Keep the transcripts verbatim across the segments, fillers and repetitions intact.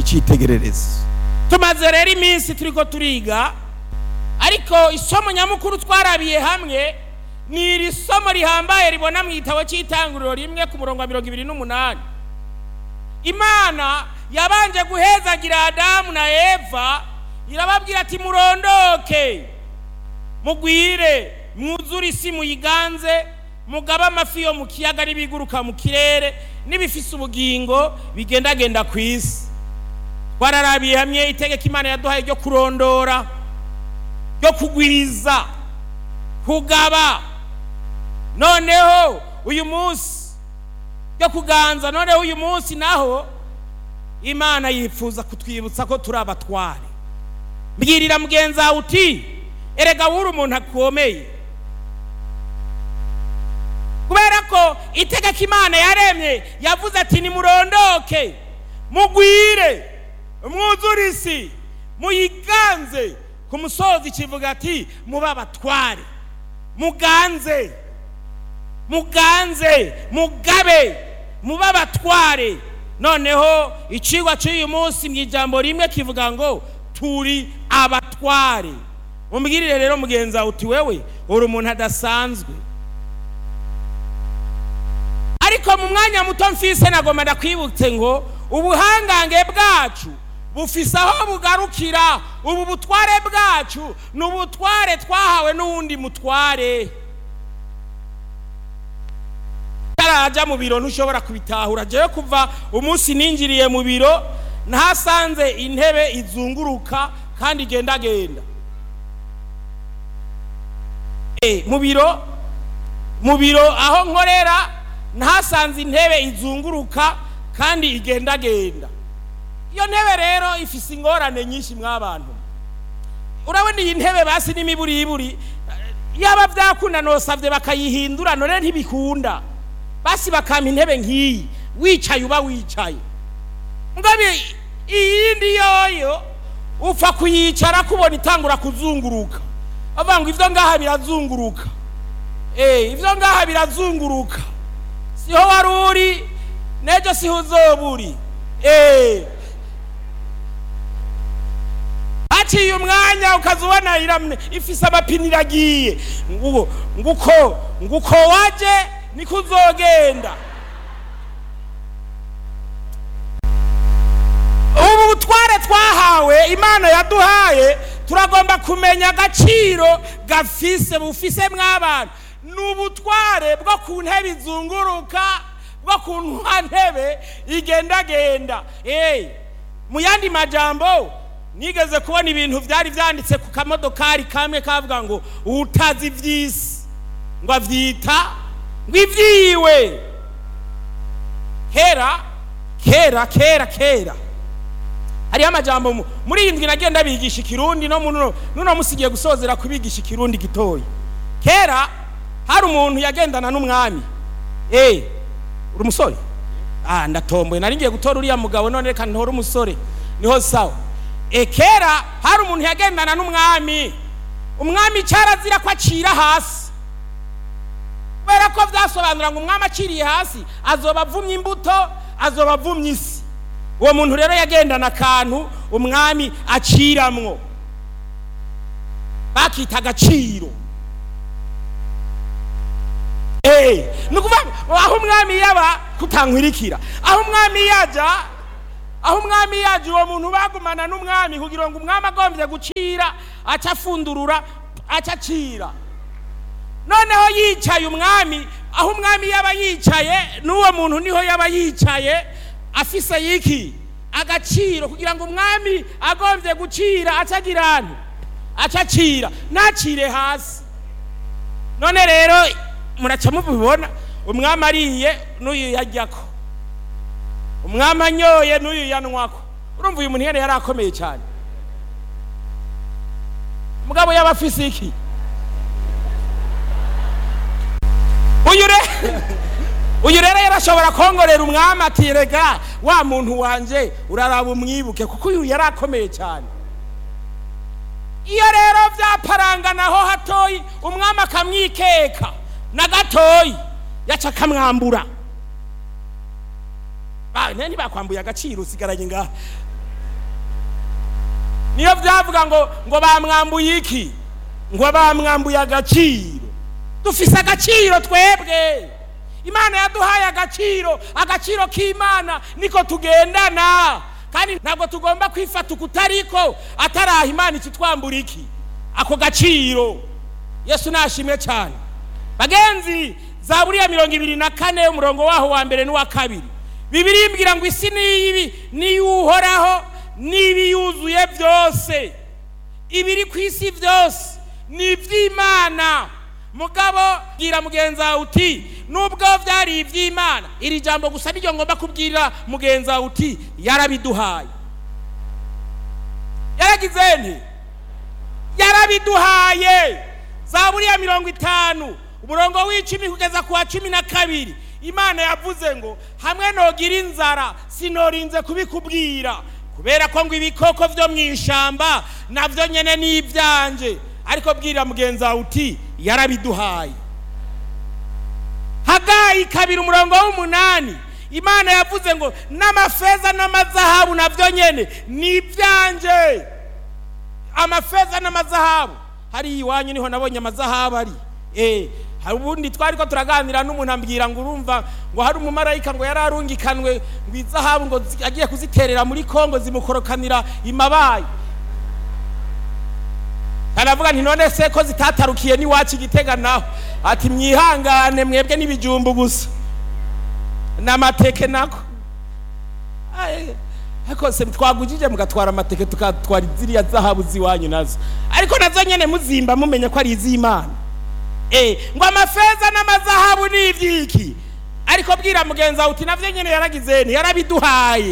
icitegererezo. Tumaze rero iminsi turiko turiga, ariko isomo nyamukuru twarabiye hamwe ni iri somo rihambaye ribona mu gitabo cy'Itanguriro rimwe ku murongo wa mirongo ibiri n'umunani. Imana yabanje guhezagira Adamu na Eva, irababwira ati murondoke, mugwire, mwuzure isi muyiganze, mugaba amafi yo mu kiyaga n'ibiguruka mu kirere n'ibifise ubugingo bigendagenda ku isi. Twararabiye hamwe itegeko Imana yaduhaye ryo kurondora, ryo kugwiza, kugaba. Noneho uyu munsi ryo kuganza, noneho uyu munsi naho Imana yifuza kutwibutsa ko turi abatware. Mbwirira mugenzi wawe uti erega wuri umuntu akomeye, kubera ko itegeko Imana yaremye yavuze ati nimurondoke, mugwire, mwuzure isi muyiganze. Ku musozi kivuga ati muba abatware, muganze, muganze, mugabe, muba abatware. Noneho icigwa cy'uyu munsi mu ijambo rimwe kivuga ngo turi abatware. Umbwirire rero mugenzi wawe uti wewe uri umuntu adasanzwe. Ariko mu mwanya muto mfise nagomba ndakwibutse ngo ubuhangange bwacu bufise aho bugarukira. Ubu butware bwacu ni ubutware twahawe n'uwundi mutware. Taraja mu biro ntushobora kubitahura. Jewe kuva umunsi ninjiriye mu biro nahasanze intebe izunguruka kandi igenda genda. Eh mu biro mu biro aho nkorera nahasanze intebe izunguruka kandi igenda genda. Iyo ntebe rero ifise ingorane nyinshi mw'abantu. Urabona iyi ntebe basi n'imiburiburi yaba byakunda nosavye bakayihindura, none ntibikunda. Basi bakampa intebe nk'iyi wicaye uba wicaye. Mugabe iyindi yoyo upfa kuyicara kubona itangura kuzunguruka. Avango ivyo ngaha birazunguruka. Eh ivyo ngaha birazunguruka. Siho waruri nejo siho uzoburi. Eh Aciye umwanya ukazubona iramne ifise amapine iragiye. Nguko nguko nguko waje nikuzogenda. Ubu butware twahawe Imana yaduhaye turagomba kumenya agaciro gafise bufise mw'abantu. N'ubutware bwo ku ntebe izunguruka, bwo ku ntebe igenda genda. Eh mu yandi majambo nigeze kubona ibintu byari byanditse ku kamodokari kamwe kavuga ngo utazi ivyisi ngo avyita ngo ivyiwe. Kera kera kera kera hari amajambo muri indwi nagenda bigisha Kirundi, no muno nuno musigiye gusozera kubigisha Kirundi gitoyi. Kera hari umuntu yagendana n'umwami. Eh uri umusore? Ah ndatomboye nari ngiye gutora uriya mugabo, none reka ntora umusore niho sawa. E kera hari umuntu yagendana n'umwami. Umwami cyarazira ko acira hasi, kubera ko vyasobanura ngo umwami aciriye hasi azoba avumye imbuto, azoba avumye isi. Uwo muntu rero yagendana akantu umwami aciramwo bakita agaciro. Eh nukuva aho umwami yaba kutankwirikira, aho umwami yaja aho umwami yaje uwo muntu bagumana n'umwami kugira ngo umwami agombye gucira aca afundurura aca acira. Noneho yicaye umwami, aho umwami yaba yicaye n'uwo muntu niho yaba yicaye afise yiki agaciro, kugira ngo umwami agombye gucira acagirana aca acira nacire hasi. None rero muraca mubibona umwami ariye n'uyu yajyako, umwami anyoye n'uyu yanwako. Urumva uyu muntu yari yarakomeye cyane. Mugabo yaba afise iki? Uyu rero uyu rero yarashobora kongorera umwami ati rega wa muntu wanje uraraba umwibuke, kuko uyu yarakomeye cyane. Iyo rero byaparanganaho hatoyi umwami akamwikeka na gatoyi yaca akamwambura. Ba nene bakwambuye agaciro usigaranye ngaha. niyo byavuga ngo ngo bamwambuye iki, ngo bamwambuye agaciro. Dufise agaciro twebwe, Imana yaduhaye agaciro, agaciro k'Imana niko tugendana, kandi ntabwo tugomba kwifata ukutariko ataraha Imana ikitwambura iki ako gaciro. Yesu nashimwe cyane. Bagenzi, Zaburi ya mirongo ibiri na kane umurongo waho wa mbere n'uwa kabiri, Bibiri imbwira ngo isi niyibi niyuhoraho nibi yuzuye byose, ibiri ku isi byose ni iby'Imana. Mugabo bwira mugenza uti nubwo byari iby'Imana, iri jambo gusa niryo ngomba kubwira mugenza uti yarabiduhaye. Yaragize nti yarabiduhaye. Zaburi ya mirongo itanu umurongo w'icumi kugeza ku wa cumi na kabiri, Imana yavuze ngo hamwe nogira inzara sinorinze kubikubwira, kubera ko ngo ibikoko byo mw'ishamba navyo nyene n'ibyanje. Ariko bwira mugenza uti yarabiduhaye. Hagayi kabiri umurongo w'umunani, Imana yavuze ngo n'amafeza n'amazahabu navyo nyene n'ibyanje. Amafeza n'amazahabu, hari iwanyu niho nabonye amazahabu ari. Eh, ubundi twari ko turaganira n'umuntu ambwira ngo urumva ngo hari umumarayika ngo yararungikanwe ngo izahabu ngo agiye kuziterera muri Kongo zimukorokanira imabaye. Aravuga nti none se ko zitatarukiye ni wacu Gitega naho, ati mwihangane mwebwe n'ibijumbu gusa n'amateke nako. Ariko se twagujije mugatwara amateke tukatwara ziriya zahabu ziwanyu nazo, ariko nazo nyene muzimba mumenye ko ari iz'Imana. Eh, ngo amafeza n'amazahabu ni ivyiki, ariko bwira mugenza uti navyo nyene yaragize ni yarabiduhaye.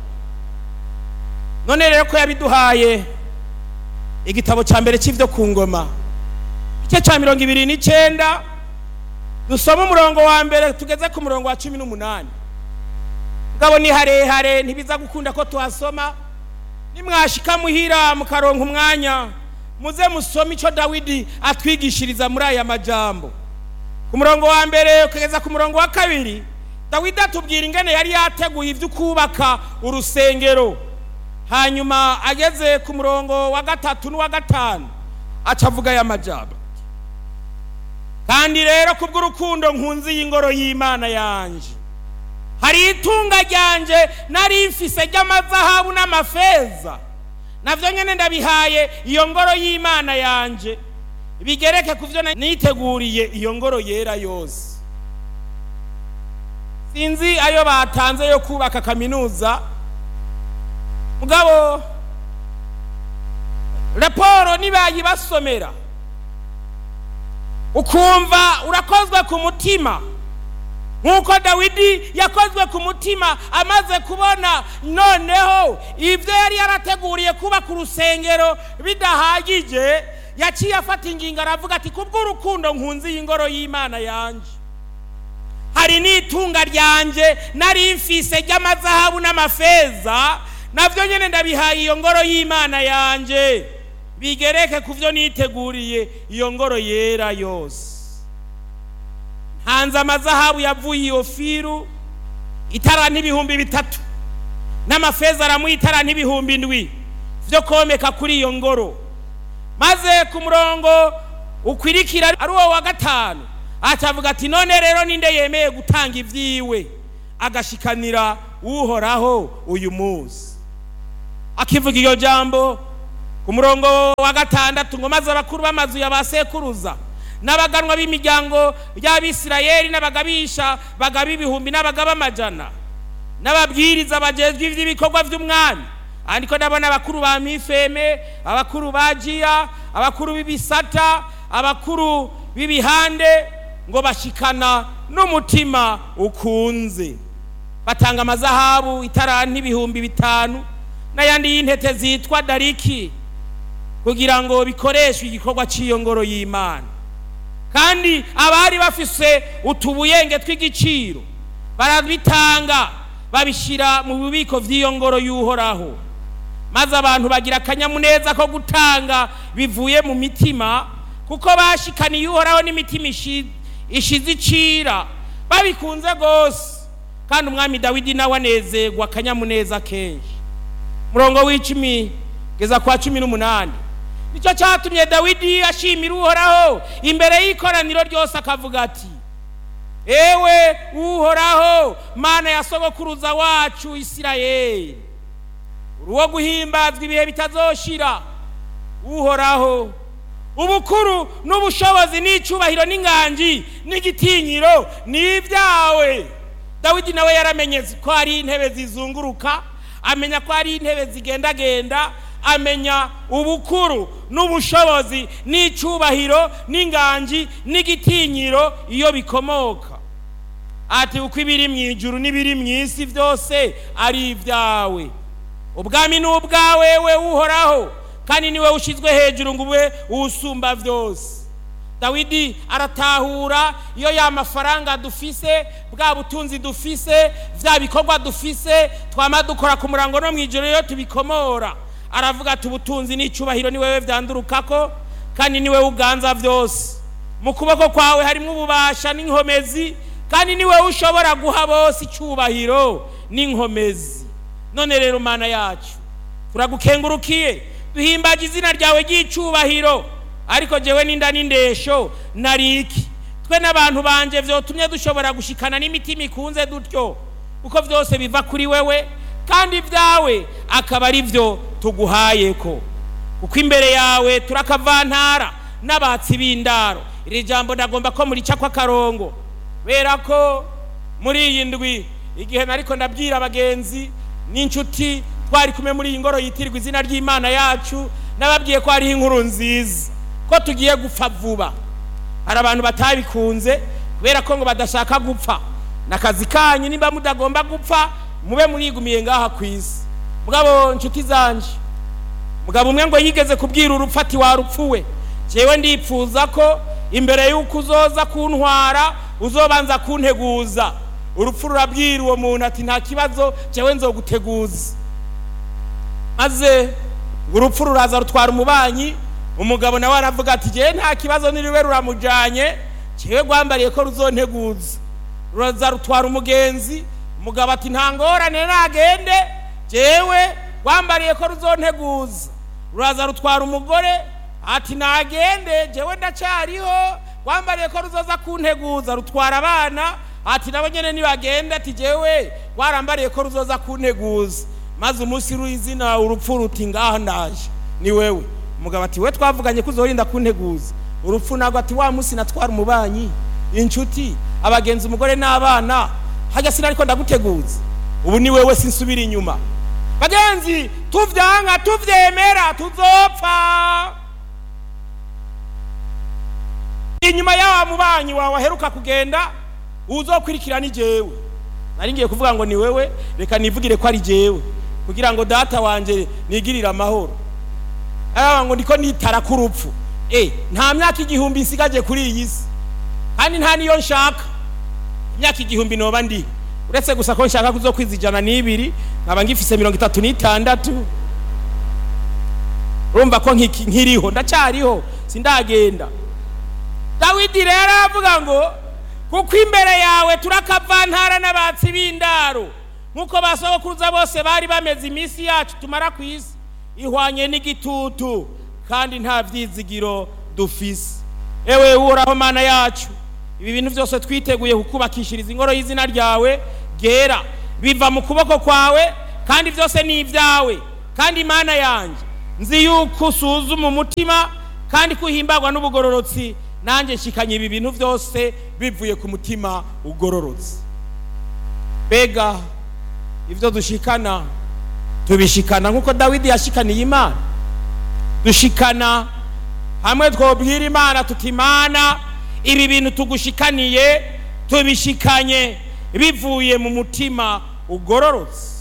None rero ko yabiduhaye, igitabo ca mbere c'ivyo ku ngoma igice ca mirongo ibiri n'icenda dusoma umurongo wa mbere tugeze ku murongo wa cumi n'umunani. Ngabo ni harehare ntibiza gukunda ko tuhasoma, nimwashika muhira mukaronka umwanya muze musome ico Dawidi atwigishiriza muri aya majambo. Ku murongo wa mbere kugeza ku murongo wa kabiri, Dawidi atubwira ingene yari yateguye ivyo kubaka urusengero. Hanyuma ageze ku murongo wa gatatu n'uwa gatanu acavuga ya majambo: kandi rero kubw'urukundo nkunzi y'ingoro y'Imana yanje, hari itunga ryanje nari mfise ry'amazahabu n'amafeza, navyo nyene ndabihaye iyo ngoro y'Imana yanje, bigereke kuvyo niteguriye iyo ngoro yera yose. Sinzi ayo batanze yo kubaka kaminuza, mugabo raporo nibayibasomera ukumva urakozwe ku mutima, nkuko Dawidi yakozwe ku mutima amaze kubona noneho ivyo yari yarateguriye kuba ku rusengero bidahagije, yaciye afata ingingo aravuga ati kubw'urukundo nkunzi y'ingoro y'Imana yanje, hari n'itunga ryanje nari mfise ry'amazahabu n'amafeza, navyo nyene ndabihaye iyo ngoro y'Imana yanje, bigereke kuvyo niteguriye iyo ngoro yera yose. Hanze amazahabu yavuye i Ofiru itara n'ibihumbi bitatu, n'amafeza aramuha itara n'ibihumbi ndwi vyo komeka kuri iyo ngoro. Maze ku murongo ukwirikira ari uwo wa gatanu acavuga ati none rero ninde yemeye gutanga ivyiwe agashikanira uhoraho uyu munsi. Akivuga iyo jambo ku murongo wa gatandatu ngo maze abakuru b'amazu y'abasekuruza n'abaganwa b'imiryango y'Abisirayeli n'abagabisha bagaba ibihumbi n'abagaba amajana n'ababwiriza bajejwe ivy'ibikorwa vy'umwami, andiko ndabona abakuru ba Mifeme, abakuru ba Jiya, abakuru b'ibisata, abakuru b'ibihande, ngo bashikana n'umutima ukunze, batanga amazahabu itara n'ibihumbi bitanu n'ayandi y'intete zitwa dariki kugira ngo bikoreshwe igikorwa cy'iyo ngoro y'Imana. Kandi abari bafise utubuyenge tw'igiciro barabitanga babishira mu bubiko vy'iyo ngoro y'Uhoraho, maze abantu bagira akanyamuneza ko gutanga bivuye mu mitima, kuko bashikaniye Uhoraho n'imitima ishize icira babikunze gose. Kandi umwami Dawidi nawe anezerwa akanyamuneza kenshi. Murongo w'icumi geza kwa cumi n'umunani. Nicyo cyatumye Dawidi ashimira Uhoraho imbere y'ikoraniro ryose akavuga ati, ewe Uhoraho Mana ya sogokuruza wacu Isirayeli, uruwo guhimbazwa ibihe bitazoshira. Uhoraho, ubukuru n'ubushobozi n'icubahiro n'inganji n'igitinyiro ni ibyawe. Dawidi nawe yaramenye ko ari intebe zizunguruka, amenya ko ari intebe zigendagenda, amenya ubukuru n'ubushobozi n'icubahiro n'inganji n'igitinyiro iyo bikomoka. Ati uko ibiri mu ijuru n'ibiri mu isi byose ari ibyawe. Ubwami ni ubwawe we Uhoraho, kandi niwe ushizwe hejuru ngo ube usumba byose. Dawidi aratahura iyo ya mafaranga dufise, bwa butunzi dufise, vya bikorwa dufise, twama dukora ku murango no mwijoro yo tubikomora. Aravuga ati ubutunzi n'icubahiro ni wewe vyandurukako, kandi niwe uganza byose. Mu kuboko kwawe harimo ububasha n'inkomezi, kandi niwe ushobora guha bose icubahiro n'inkomezi. None rero Mana yacu, turagukengurukiye, duhimbaje izina ryawe ry'icubahiro. Ariko jewe ninda n'indesho nariki, twe n'abantu banje vyotumye dushobora gushikana n'imitima ikunze dutyo, uko vyose biva kuri wewe, kandi ibyawe akaba ari byo tuguhayeko. Kuko imbere yawe turakavantara n'abatsi b'indaro. Iri jambo ndagomba ko muri cakwa karongo, bera ko muri iyi ndwi igihe nariko ndabwira abagenzi n'inshuti twari kumwe muri iyi ngoro yitirirwa izina ry'Imana yacu, nababwiye ko ari inkuru nziza ko tugiye gupfa vuba. Hari abantu batabikunze kubera ko ngo badashaka gupfa. Nakazi kanyu nimba mudagomba gupfa, mube murigumiye ngaha kwisi. Mugabo nshuti zanje, mugabo umwe ngo yigeze kubwira urupfu ati warupfuwe, jewe ndipfuza ko imbere y'uko uzoza kuntwara uzobanza kunteguza. Urupfu rurabwira uwo muntu ati nta kibazo, jewe nzoguteguza. Maze urupfu ruraza rutwara umubanyi. Umugabo nawe aravuga ati je nta kibazo niriwe ruramujanye, jewe gwambariye ko ruzonteguza. Ruraza rutwara umugenzi. Umugabo ati nta ngorane nagende, jewe gwambariye ko ruzonteguza. Ruraza rutwara umugore ati nagende, jewe ndacyariho gwambariye ko ruzoza kunteguza. Rutwara abana ati nabo nyene nibagende, ati jewe gwarambariye ko ruzoza kunteguza. Maze umunsi ruizina urupfu ruti ngaha ndaje ni wewe. Umugabo ati we twavuganye kuzorinda kunteguza. Urupfu nago ati wa munsi natwara umubanyi, inshuti, abagenzi, umugore n'abana, hajya sinariko ndaguteguza. Ubu ni wewe sinsubira inyuma. Bagenzi, tuvyanga tuvyemera tuzopfa. Inyuma yawa mubanyi wawe aheruka kugenda, uzokwirikira ni jewe. Nari ngiye kuvuga ngo ni wewe, reka nivugire ko ari jewe, kugira ngo data wanje nigirira amahoro. Aba ngo ndiko nitara ku rupfu. Eh, nta myaka igihumbi nsigaje kuri iyi si, kandi nta niyo nshaka. Imyaka igihumbi noba ndi, uretse gusa ko nshaka kuzokwizijana n'ibiri, nkaba ngifise mirongo itatu n'itandatu. Urumva ko nkiriho, ndacyariho, sindagenda. Dawidi rero avuga ngo kuko imbere yawe turakavantara n'abatsi b'indaro, nkuko basogokuruza bose bari bameze. Iminsi yacu tumara ku isi ihwanye n'igitutu, kandi nta vyizigiro dufise. Ewe Uhoraho Mana yacu, ibi bintu byose twiteguye kukubakishiriza ingoro y'izina ryawe gera, biva mu kuboko kwawe, kandi byose ni ibyawe. Kandi Mana yanje, nzi yuko usuzuma umutima kandi kuhimbagwa n'ubugororotsi. Nanje nshikanye ibi bintu byose bivuye ku mutima ugororotse. Bega ivyo dushikana tubishikana nkuko Dawidi yashikaniye Imana. Dushikana hamwe twobwira Imana tuti Imana, ibi bintu tugushikaniye tubishikanye bivuye mu mutima ugororotse.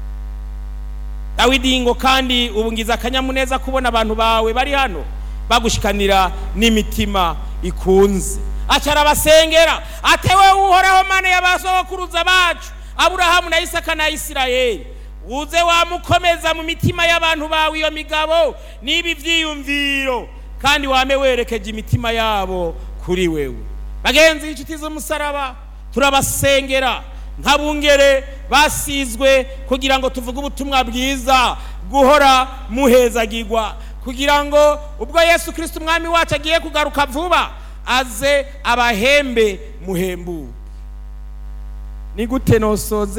Dawidi ngo kandi ubungiza akanyamuneza kubona abantu bawe bari hano bagushikanira n'imitima ikunze. Acara basengera atewe Uhoraho Mana y'abasogokuruza bacu Aburahamu na Isaka na Isirayeli, uze wamukomeza mu mitima y'abantu bawe iyo migabo n'ibi vyiyumviro, kandi wame werekeje imitima yabo kuri wewe. Bagenzi, inshuti z'umusaraba, turabasengera nk'abungere basizwe kugira ngo tuvuge ubutumwa bwiza guhora muhezagirwa kugira ngo ubwo Yesu Kristo umwami wacu agiye kugaruka vuba aze abahembe muhembuke. Ni gute nosoze